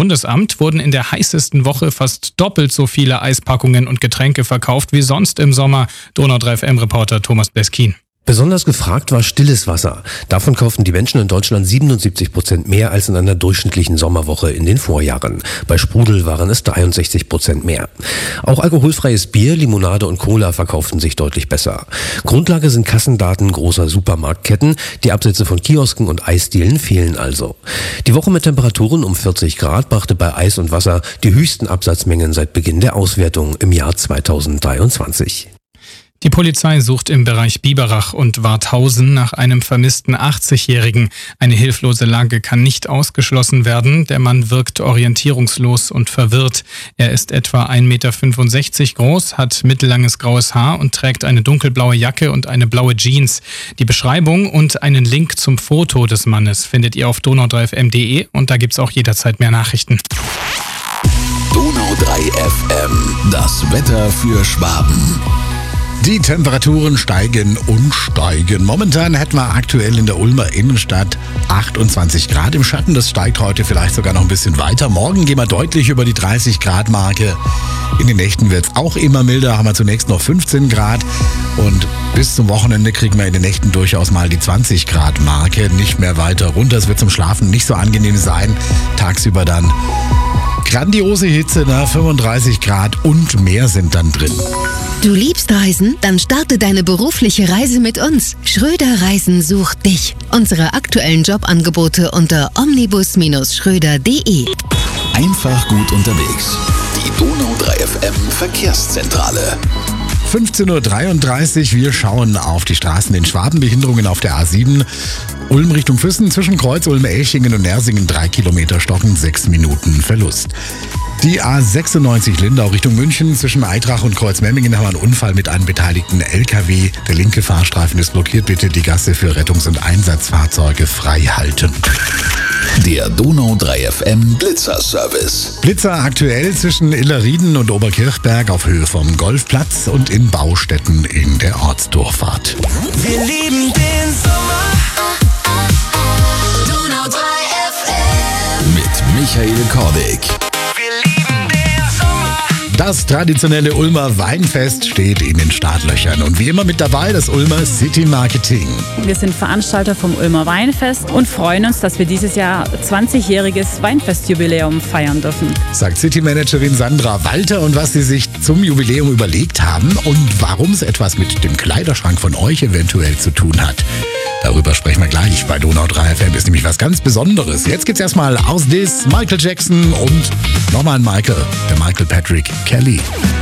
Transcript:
Bundesamt wurden in der heißesten Woche fast doppelt so viele Eispackungen und Getränke verkauft wie sonst im Sommer. Donau 3 FM-Reporter Thomas Beskin. Besonders gefragt war stilles Wasser. Davon kauften die Menschen in Deutschland 77% mehr als in einer durchschnittlichen Sommerwoche in den Vorjahren. Bei Sprudel waren es 63% mehr. Auch alkoholfreies Bier, Limonade und Cola verkauften sich deutlich besser. Grundlage sind Kassendaten großer Supermarktketten. Die Absätze von Kiosken und Eisdielen fehlen also. Die Woche mit Temperaturen um 40 Grad brachte bei Eis und Wasser die höchsten Absatzmengen seit Beginn der Auswertung im Jahr 2023. Die Polizei sucht im Bereich Biberach und Warthausen nach einem vermissten 80-Jährigen. Eine hilflose Lage kann nicht ausgeschlossen werden. Der Mann wirkt orientierungslos und verwirrt. Er ist etwa 1,65 Meter groß, hat mittellanges graues Haar und trägt eine dunkelblaue Jacke und eine blaue Jeans. Die Beschreibung und einen Link zum Foto des Mannes findet ihr auf donau3fm.de und da gibt's auch jederzeit mehr Nachrichten. Donau 3 FM, das Wetter für Schwaben. Die Temperaturen steigen und steigen. Momentan hätten wir aktuell in der Ulmer Innenstadt 28 Grad im Schatten. Das steigt heute vielleicht sogar noch ein bisschen weiter. Morgen gehen wir deutlich über die 30 Grad Marke. In den Nächten wird es auch immer milder. Haben wir zunächst noch 15 Grad. Und bis zum Wochenende kriegen wir in den Nächten durchaus mal die 20 Grad Marke. Nicht mehr weiter runter. Es wird zum Schlafen nicht so angenehm sein. Tagsüber dann grandiose Hitze, 35 Grad und mehr sind dann drin. Du liebst Reisen? Dann starte deine berufliche Reise mit uns. Schröder Reisen sucht dich. Unsere aktuellen Jobangebote unter omnibus-schröder.de. Einfach gut unterwegs. Die Donau 3 FM Verkehrszentrale. 15.33 Uhr, wir schauen auf die Straßen in Schwaben. Behinderungen auf der A7. Ulm Richtung Füssen zwischen Kreuz, Ulm-Elchingen und Nersingen 3 Kilometer stocken, 6 Minuten Verlust. Die A96 Lindau Richtung München zwischen Eitrach und Kreuzmemmingen haben einen Unfall mit einem beteiligten LKW. Der linke Fahrstreifen ist blockiert. Bitte die Gasse für Rettungs- und Einsatzfahrzeuge frei halten. Der Donau 3 FM Blitzerservice. Blitzer aktuell zwischen Illerrieden und Oberkirchberg auf Höhe vom Golfplatz und in Baustätten in der Ortsdurchfahrt. Wir lieben den Sommer. Donau 3 FM. Mit Michael Kordig. Das traditionelle Ulmer Weinfest steht in den Startlöchern und wie immer mit dabei das Ulmer City Marketing. Wir sind Veranstalter vom Ulmer Weinfest und freuen uns, dass wir dieses Jahr 20-jähriges Weinfestjubiläum feiern dürfen. Sagt City-Managerin Sandra Walter und was sie sich zum Jubiläum überlegt haben und warum es etwas mit dem Kleiderschrank von euch eventuell zu tun hat. Darüber sprechen wir gleich bei Donau 3 FM. Ist nämlich was ganz Besonderes. Jetzt gibt's erstmal aus Dis Michael Jackson und nochmal ein Michael, der Michael Patrick Kelly.